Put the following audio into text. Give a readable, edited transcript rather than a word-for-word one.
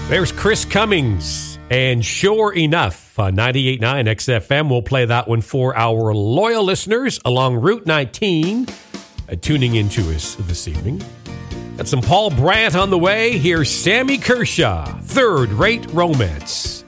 There's Chris Cummings and Sure Enough on 98.9 XFM. We'll play that one for our loyal listeners along Route 19 tuning into us this evening. Got some Paul Brandt on the way. Here's Sammy Kershaw, Third Rate Romance.